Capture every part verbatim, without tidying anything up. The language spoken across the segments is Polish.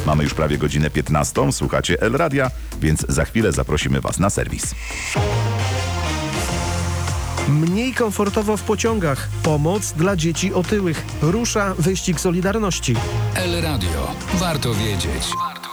Mamy już prawie godzinę piętnastą. Słuchacie El Radia, więc za chwilę zaprosimy Was na serwis. Mniej komfortowo w pociągach. Pomoc dla dzieci otyłych. Rusza wyścig Solidarności. El Radio. Warto wiedzieć.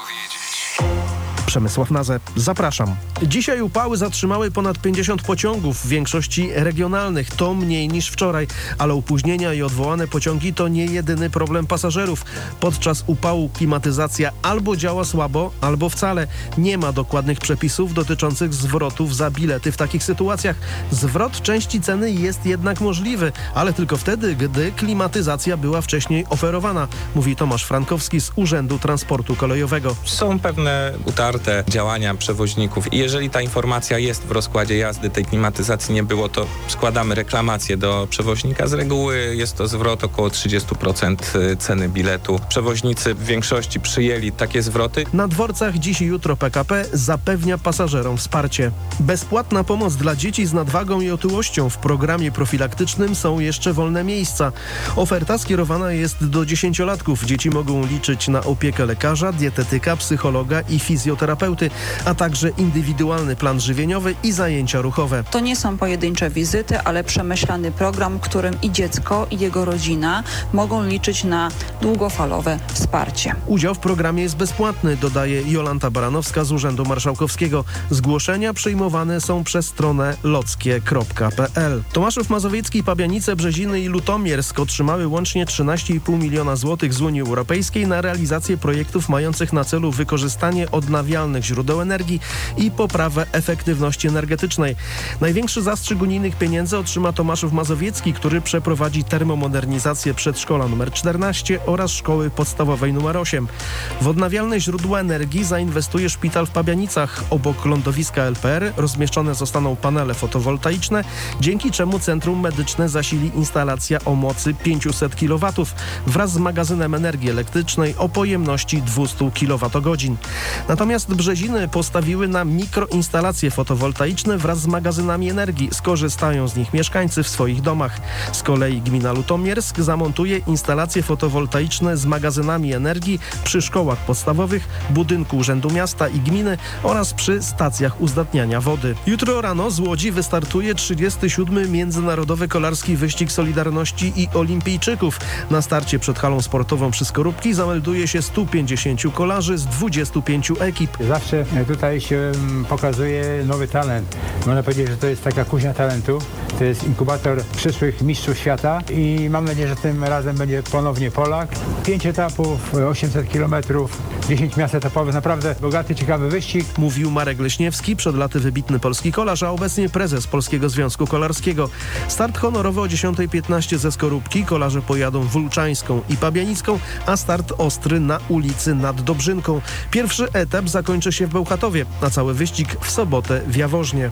Przemysław Nazę, zapraszam. Dzisiaj upały zatrzymały ponad pięćdziesiąt pociągów, w większości regionalnych. To mniej niż wczoraj, ale opóźnienia i odwołane pociągi to nie jedyny problem pasażerów. Podczas upału klimatyzacja albo działa słabo, albo wcale. Nie ma dokładnych przepisów dotyczących zwrotów za bilety w takich sytuacjach. Zwrot części ceny jest jednak możliwy, ale tylko wtedy, gdy klimatyzacja była wcześniej oferowana, mówi Tomasz Frankowski z Urzędu Transportu Kolejowego. Są pewne utarte działania przewoźników i jeżeli ta informacja jest w rozkładzie jazdy, tej klimatyzacji nie było, to składamy reklamację do przewoźnika. Z reguły jest to zwrot około trzydzieści procent ceny biletu. Przewoźnicy w większości przyjęli takie zwroty. Na dworcach dziś i jutro P K P zapewnia pasażerom wsparcie. Bezpłatna pomoc dla dzieci z nadwagą i otyłością. W programie profilaktycznym są jeszcze wolne miejsca. Oferta skierowana jest do dziesięciolatków. Dzieci mogą liczyć na opiekę lekarza, dietetyka, psychologa i fizjoterapeuty, a także indywidualny plan żywieniowy i zajęcia ruchowe. To nie są pojedyncze wizyty, ale przemyślany program, którym i dziecko, i jego rodzina mogą liczyć na długofalowe wsparcie. Udział w programie jest bezpłatny, dodaje Jolanta Baranowska z Urzędu Marszałkowskiego. Zgłoszenia przyjmowane są przez stronę lockie kropka p l. Tomaszów Mazowiecki, Pabianice, Brzeziny i Lutomiersk otrzymały łącznie trzynaście i pół miliona złotych z Unii Europejskiej na realizację projektów mających na celu wykorzystanie odnawialnych źródeł energii i poprawę efektywności energetycznej. Największy zastrzyk unijnych pieniędzy otrzyma Tomaszów Mazowiecki, który przeprowadzi termomodernizację przedszkola numer czternaście oraz szkoły podstawowej numer osiem. W odnawialne źródła energii zainwestuje szpital w Pabianicach. Obok lądowiska L P R rozmieszczone zostaną panele fotowoltaiczne, dzięki czemu centrum medyczne zasili instalacja o mocy pięćset kilowatów wraz z magazynem energii elektrycznej o pojemności dwieście kilowatogodzin. Natomiast Brzeziny postawiły na mikroinstalacje fotowoltaiczne wraz z magazynami energii. Skorzystają z nich mieszkańcy w swoich domach. Z kolei gmina Lutomiersk zamontuje instalacje fotowoltaiczne z magazynami energii przy szkołach podstawowych, budynku Urzędu Miasta i Gminy oraz przy stacjach uzdatniania wody. Jutro rano z Łodzi wystartuje trzydziesty siódmy Międzynarodowy Kolarski Wyścig Solidarności i Olimpijczyków. Na starcie przed halą sportową przy Skorupki zamelduje się stu pięćdziesięciu kolarzy z dwudziestu pięciu ekip. Zawsze tutaj się pokazuje nowy talent. Można powiedzieć, że to jest taka kuźnia talentu. To jest inkubator przyszłych mistrzów świata i mam nadzieję, że tym razem będzie ponownie Polak. Pięć etapów, osiemset kilometrów, dziesięć miast etapowych. Naprawdę bogaty, ciekawy wyścig. Mówił Marek Leśniewski, przed laty wybitny polski kolarz, a obecnie prezes Polskiego Związku Kolarskiego. Start honorowy o dziesiątej piętnaście ze Skorupki. Kolarze pojadą Wulczańską i Pabianicką, a start ostry na ulicy nad Dobrzynką. Pierwszy etap zakończy się w Bełchatowie, a cały wyścig w sobotę w Jaworznie.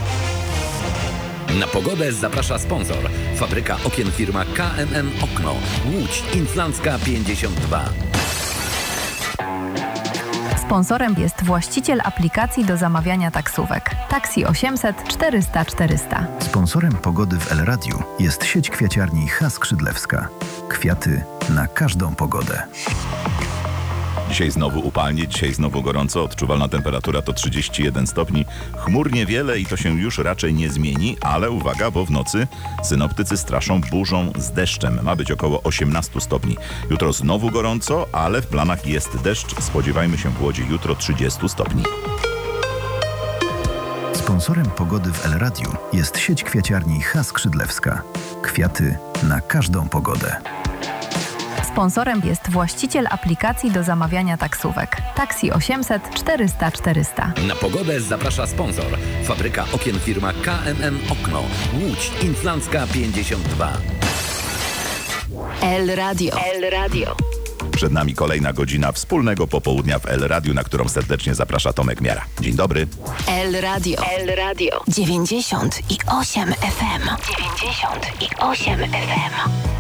Na pogodę zaprasza sponsor. Fabryka okien firma K M M Okno. Łódź Inflancka pięćdziesiąt dwa. Sponsorem jest właściciel aplikacji do zamawiania taksówek. Taksi osiemset czterysta czterysta. Sponsorem pogody w El Radiu jest sieć kwiaciarni H. Skrzydlewska. Kwiaty na każdą pogodę. Dzisiaj znowu upalnie, dzisiaj znowu gorąco, odczuwalna temperatura to trzydzieści jeden stopni. Chmur niewiele i to się już raczej nie zmieni, ale uwaga, bo w nocy synoptycy straszą burzą z deszczem. Ma być około osiemnaście stopni. Jutro znowu gorąco, ale w planach jest deszcz. Spodziewajmy się w Łodzi jutro trzydzieści stopni. Sponsorem pogody w El Radiu jest sieć kwiaciarni H. Skrzydlewska. Kwiaty na każdą pogodę. Sponsorem jest właściciel aplikacji do zamawiania taksówek. Taksi osiemset czterysta czterysta. Na pogodę zaprasza sponsor. Fabryka okien firma K M M Okno. Łódź Inflancka pięćdziesiąt dwa. El Radio. El Radio. Przed nami kolejna godzina wspólnego popołudnia w El Radiu, na którą serdecznie zaprasza Tomek Miara. Dzień dobry. El Radio. El Radio. dziewięćdziesiąt i osiem F M. dziewięćdziesiąt i osiem F M.